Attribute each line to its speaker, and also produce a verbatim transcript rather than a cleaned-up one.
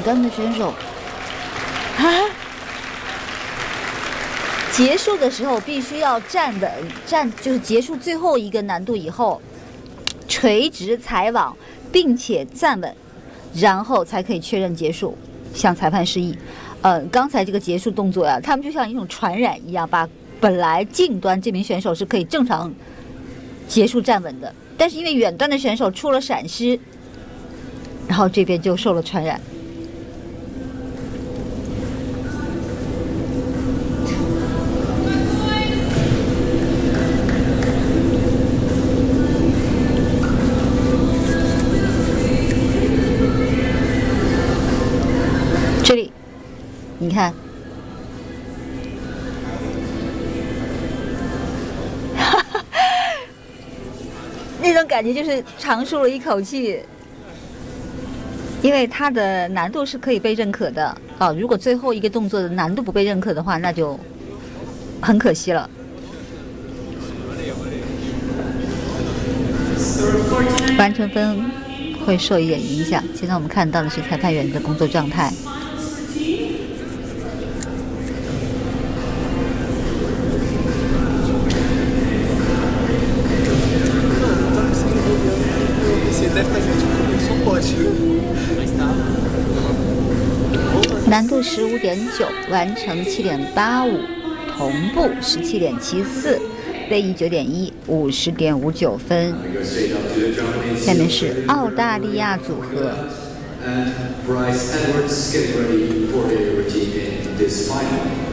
Speaker 1: 端的选手啊，结束的时候必须要站稳，站就是结束最后一个难度以后，垂直踩网，并且站稳，然后才可以确认结束，向裁判示意。呃，刚才这个结束动作呀、啊，他们就像一种传染一样，把本来近端这名选手是可以正常结束站稳的，但是因为远端的选手出了闪失，然后这边就受了传染。这里，你看，那种感觉就是长舒了一口气，因为它的难度是可以被认可的啊。如果最后一个动作的难度不被认可的话，那就很可惜了。完成分会受一点影响。现在我们看到的是裁判员的工作状态。难度十五点九，完成七点八五，同步十七点七四，位移九点一，五十点五九分。下面是澳大利亚组合。And Bryce Edwards, get ready for your routine in this final.